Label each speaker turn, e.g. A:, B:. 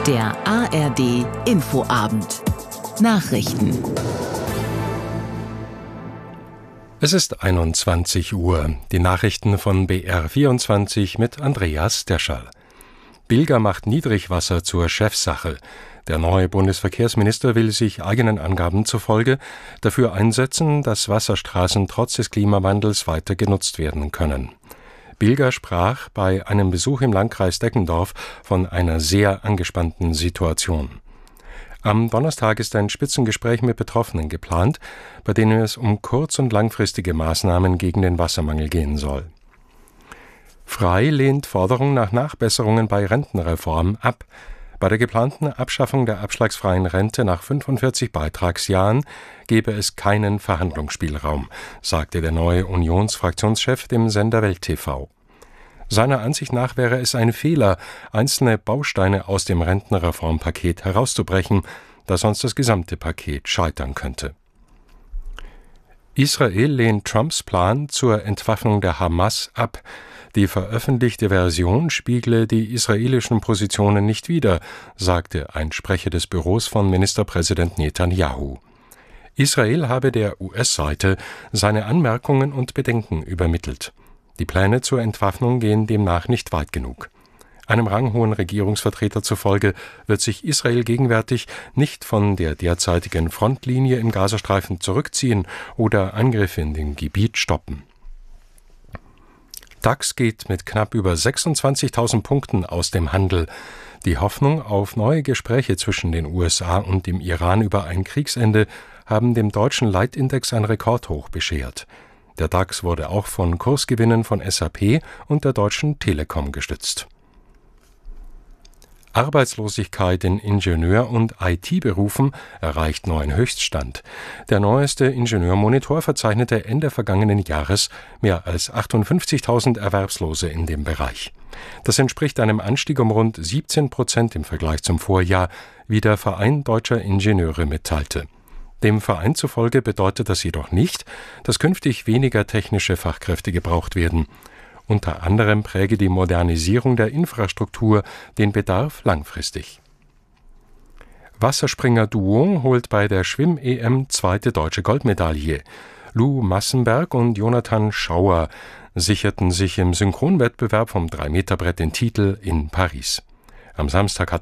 A: Der ARD Infoabend. Nachrichten.
B: Es ist 21 Uhr. Die Nachrichten von BR24 mit Andreas Descherl. Bilger macht Niedrigwasser zur Chefsache. Der neue Bundesverkehrsminister will sich eigenen Angaben zufolge dafür einsetzen, dass Wasserstraßen trotz des Klimawandels weiter genutzt werden können. Bilger sprach bei einem Besuch im Landkreis Deggendorf von einer sehr angespannten Situation. Am Donnerstag ist ein Spitzengespräch mit Betroffenen geplant, bei denen es um kurz- und langfristige Maßnahmen gegen den Wassermangel gehen soll. Frei lehnt Forderung nach Nachbesserungen bei Rentenreform ab. Bei der geplanten Abschaffung der abschlagsfreien Rente nach 45 Beitragsjahren gebe es keinen Verhandlungsspielraum, sagte der neue Unionsfraktionschef dem Sender Welt TV. Seiner Ansicht nach wäre es ein Fehler, einzelne Bausteine aus dem Rentenreformpaket herauszubrechen, da sonst das gesamte Paket scheitern könnte. Israel lehnt Trumps Plan zur Entwaffnung der Hamas ab. Die veröffentlichte Version spiegle die israelischen Positionen nicht wider, sagte ein Sprecher des Büros von Ministerpräsident Netanyahu. Israel habe der US-Seite seine Anmerkungen und Bedenken übermittelt. Die Pläne zur Entwaffnung gehen demnach nicht weit genug. Einem ranghohen Regierungsvertreter zufolge wird sich Israel gegenwärtig nicht von der derzeitigen Frontlinie im Gazastreifen zurückziehen oder Angriffe in dem Gebiet stoppen. DAX geht mit knapp über 26.000 Punkten aus dem Handel. Die Hoffnung auf neue Gespräche zwischen den USA und dem Iran über ein Kriegsende haben dem deutschen Leitindex ein Rekordhoch beschert. Der DAX wurde auch von Kursgewinnen von SAP und der Deutschen Telekom gestützt. Arbeitslosigkeit in Ingenieur- und IT-Berufen erreicht neuen Höchststand. Der neueste Ingenieurmonitor verzeichnete Ende vergangenen Jahres mehr als 58.000 Erwerbslose in dem Bereich. Das entspricht einem Anstieg um rund 17% im Vergleich zum Vorjahr, wie der Verein Deutscher Ingenieure mitteilte. Dem Verein zufolge bedeutet das jedoch nicht, dass künftig weniger technische Fachkräfte gebraucht werden. Unter anderem präge die Modernisierung der Infrastruktur den Bedarf langfristig. Wasserspringer-Duo holt bei der Schwimm-EM zweite deutsche Goldmedaille. Lou Massenberg und Jonathan Schauer sicherten sich im Synchronwettbewerb vom 3-Meter-Brett den Titel in Paris. Am Samstag hatten